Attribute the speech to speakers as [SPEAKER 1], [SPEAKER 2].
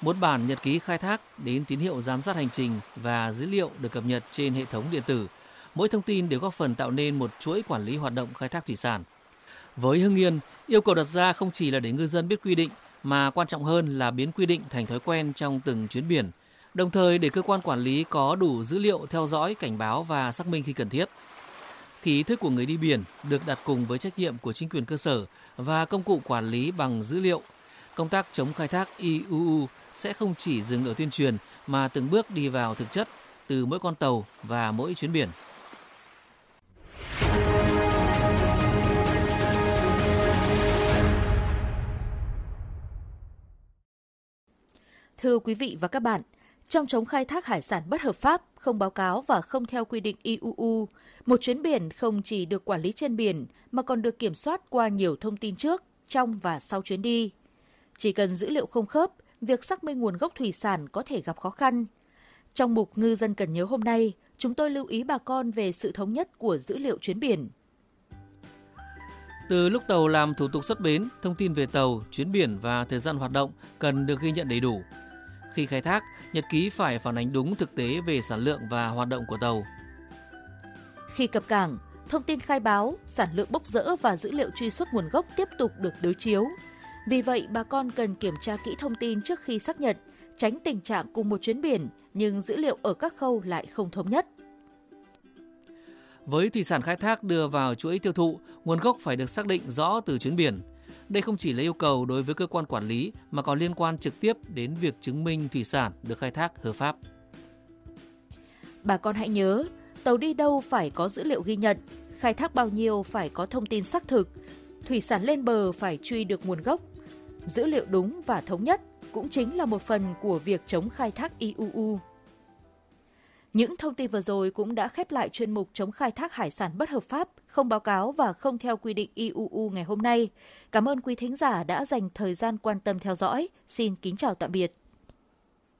[SPEAKER 1] Một bản nhật ký khai thác đến tín hiệu giám sát hành trình và dữ liệu được cập nhật trên hệ thống điện tử. Mỗi thông tin đều góp phần tạo nên một chuỗi quản lý hoạt động khai thác thủy sản. Với Hưng Yên, yêu cầu đặt ra không chỉ là để ngư dân biết quy định mà quan trọng hơn là biến quy định thành thói quen trong từng chuyến biển, đồng thời để cơ quan quản lý có đủ dữ liệu theo dõi, cảnh báo và xác minh khi cần thiết. Khi ý thức của người đi biển được đặt cùng với trách nhiệm của chính quyền cơ sở và công cụ quản lý bằng dữ liệu, công tác chống khai thác IUU sẽ không chỉ dừng ở tuyên truyền mà từng bước đi vào thực chất từ mỗi con tàu và mỗi chuyến biển.
[SPEAKER 2] Thưa quý vị và các bạn, trong chống khai thác hải sản bất hợp pháp, không báo cáo và không theo quy định IUU, một chuyến biển không chỉ được quản lý trên biển mà còn được kiểm soát qua nhiều thông tin trước, trong và sau chuyến đi. Chỉ cần dữ liệu không khớp, việc xác minh nguồn gốc thủy sản có thể gặp khó khăn. Trong mục Ngư dân cần nhớ hôm nay, chúng tôi lưu ý bà con về sự thống nhất của dữ liệu chuyến biển.
[SPEAKER 1] Từ lúc tàu làm thủ tục xuất bến, thông tin về tàu, chuyến biển và thời gian hoạt động cần được ghi nhận đầy đủ. Khi khai thác, nhật ký phải phản ánh đúng thực tế về sản lượng và hoạt động của tàu.
[SPEAKER 2] Khi cập cảng, thông tin khai báo, sản lượng bốc dỡ và dữ liệu truy xuất nguồn gốc tiếp tục được đối chiếu. Vì vậy, bà con cần kiểm tra kỹ thông tin trước khi xác nhận, tránh tình trạng cùng một chuyến biển nhưng dữ liệu ở các khâu lại không thống nhất.
[SPEAKER 1] Với thủy sản khai thác đưa vào chuỗi tiêu thụ, nguồn gốc phải được xác định rõ từ chuyến biển. Đây không chỉ là yêu cầu đối với cơ quan quản lý mà còn liên quan trực tiếp đến việc chứng minh thủy sản được khai thác hợp pháp.
[SPEAKER 2] Bà con hãy nhớ, tàu đi đâu phải có dữ liệu ghi nhận, khai thác bao nhiêu phải có thông tin xác thực, thủy sản lên bờ phải truy được nguồn gốc. Dữ liệu đúng và thống nhất cũng chính là một phần của việc chống khai thác IUU. Những thông tin vừa rồi cũng đã khép lại chuyên mục chống khai thác hải sản bất hợp pháp, không báo cáo và không theo quy định IUU ngày hôm nay. Cảm ơn quý thính giả đã dành thời gian quan tâm theo dõi. Xin kính chào tạm biệt.